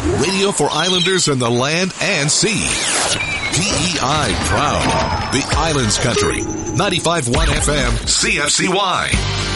Radio for Islanders in the land and sea. PEI proud. The Islands Country. 95.1 FM CFCY.